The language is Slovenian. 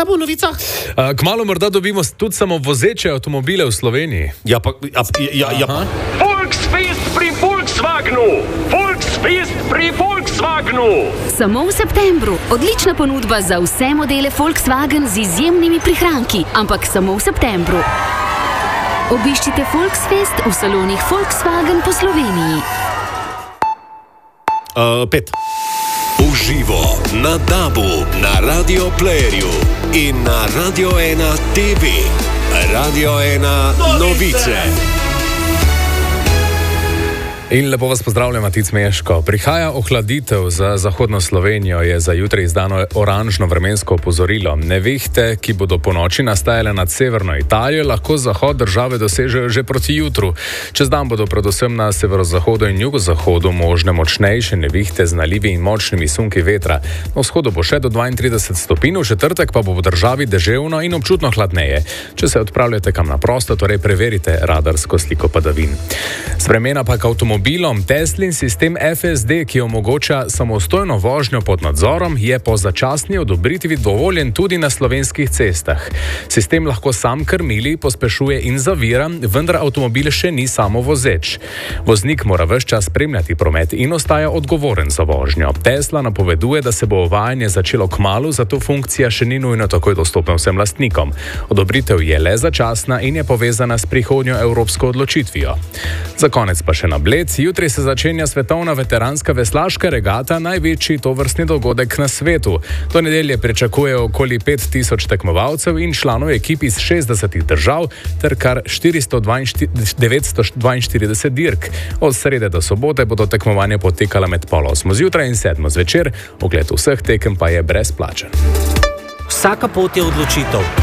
Kaj bo v novicah? Kmalu morda dobimo tudi samo vozeče avtomobile v Sloveniji. Ja. Volksfest pri Volkswagenu! Volksfest pri Volkswagenu! Samo v septembru. Odlična ponudba za vse modele Volkswagen z izjemnimi prihranki, ampak samo v septembru. Obiščite Volksfest v salonih Volkswagen po Sloveniji. 5. Uživo na DAB-u, na Radio Playerju in na Radio 1 TV. Radio 1 novice. In lepo vas pozdravljam, Matic Meško. Prihaja ohladitev za zahodno Slovenijo, je za jutri izdano oranžno vremensko opozorilo. Nevihte, ki bodo po noči nastajale nad severno Italijo, lahko zahod države dosežejo že proti jutru. Čez dan bodo predvsem na severozahodu in jugozahodu možne močnejše nevihte z nalivi in močnimi sunki vetra. Na vzhodu bo še do 32 stopinj, v četrtek pa bo v državi deževno in občutno hladneje. Če se odpravljate kam na prosto, torej preverite radarsko sliko padavin. Spremena pa k avtomobilom. Teslin sistem FSD, ki omogoča samostojno vožnjo pod nadzorom, je po začasni odobritvi dovoljen tudi na slovenskih cestah. Sistem lahko sam krmili, pospešuje in zavira, vendar avtomobil še ni samovozeč. Voznik mora ves čas spremljati promet in ostaja odgovoren za vožnjo. Tesla napoveduje, da se bo uvajanje začelo kmalu, zato funkcija še ni nujno takoj dostopna vsem lastnikom. Odobritev je le začasna in je povezana s prihodnjo evropsko odločitvijo. Za konec pa še na Bled. Jutri se začenja svetovna veteranska veslaška regata, največji tovrstni dogodek na svetu. Do nedelje pričakujejo okoli 5000 tekmovalcev in članov ekip iz 60 držav ter kar 942 dirk. Od srede do sobote bodo tekmovanja potekala med 7:30 zjutraj in 7 zvečer. Ogled vseh tekem pa je brezplačen. Vsaka pot je odločitev.